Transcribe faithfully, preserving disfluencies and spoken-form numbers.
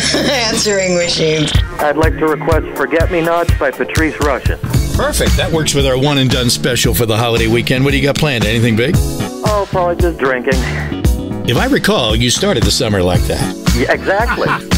Answering machines. I'd like to request Forget-Me-Nots by Patrice Rushen. Perfect. That works with our one and done special for the holiday weekend. What do you got planned? Anything big? Oh, probably just drinking. If I recall, you started the summer like that. Yeah, exactly.